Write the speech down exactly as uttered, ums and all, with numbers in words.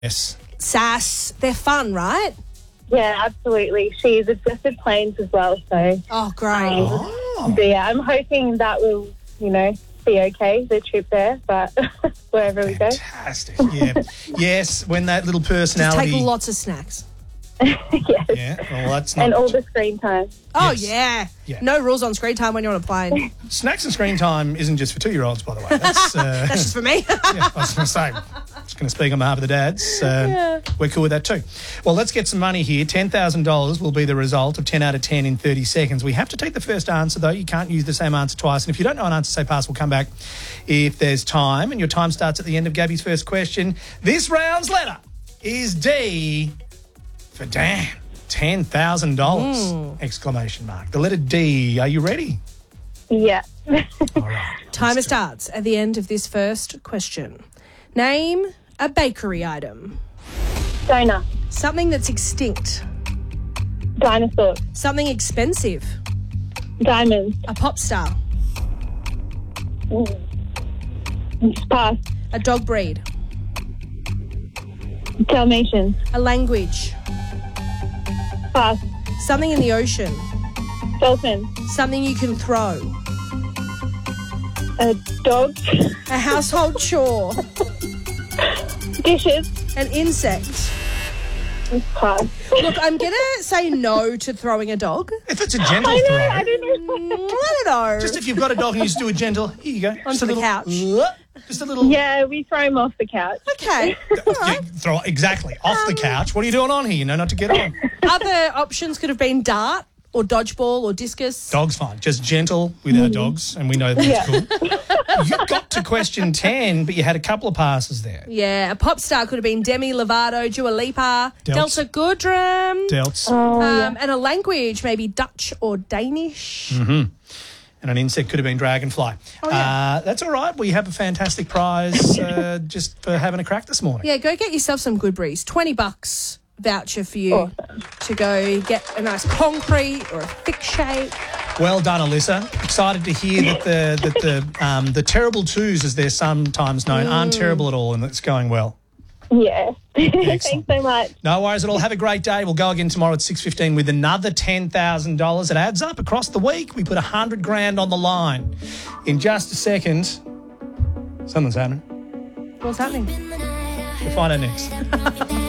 Yes. Sass. They're fun, right? Yeah, absolutely. She's obsessed planes as well, so... Oh, great. Oh. So, yeah, I'm hoping that will, you know, be okay, the trip there, but wherever we go. Fantastic. Yeah. Yes, when that little Just personality... take lots of snacks. Yes. Yeah, well, that's not... And all the screen time. Oh, Yes. yeah. Yeah. No rules on screen time when you're on a plane. Snacks and screen time isn't just for two-year-olds, by the way. That's, uh, That's just for me. yeah, I was going to say, just going to speak on behalf of the dads. Uh, Yeah. We're cool with that too. Well, let's get some money here. ten thousand dollars will be the result of ten out of ten in thirty seconds. We have to take the first answer, though. You can't use the same answer twice. And if you don't know an answer, say pass. We'll come back if there's time. And your time starts at the end of Gabby's first question. This round's letter is D for Dan. ten thousand dollars! Mm. Exclamation mark. The letter D. Are you ready? Yeah. All right. Timer starts at the end of this first question. Name a bakery item. Donut. Something that's extinct. Dinosaur. Something expensive. Diamonds. A pop star. Pass. A dog breed. Dalmatians. A language. Pass. Something in the ocean. Dolphin. Something you can throw. A dog. A household chore. Dishes. An insect. Pass. Look, I'm going to say no to throwing a dog. If it's a gentle I know, throw. I don't know. Mm, I don't know. Just if you've got a dog and you just do a gentle, here you go. Just a the little, couch. Just a little. Yeah, we throw him off the couch. Okay. Yeah, throw exactly off the couch. What are you doing on here? You know not to get on. Other options could have been dart or dodgeball or discus. Dog's fine. Just gentle with our dogs, and we know that's Yeah. cool. You got to question ten, but you had a couple of passes there. Yeah, a pop star could have been Demi Lovato, Dua Lipa, Delts. Delta Goodrum, Delts. Oh, um, and a language, maybe Dutch or Danish. And an insect could have been dragonfly. Oh, yeah. uh, that's all right. We have a fantastic prize uh, just for having a crack this morning. Yeah, go get yourself some Goodberries. twenty bucks voucher for you Awesome. to go get a nice concrete or a thick shake. Well done, Alyssa. Excited to hear that the that the um, the terrible twos, as they're sometimes known, aren't terrible at all, and it's going well. Yeah. Excellent. Thanks so much. No worries at all. Have a great day. We'll go again tomorrow at six fifteen with another ten thousand dollars. It adds up across the week. We put one hundred grand on the line. In just a second, something's happening. What's happening? We'll find out next.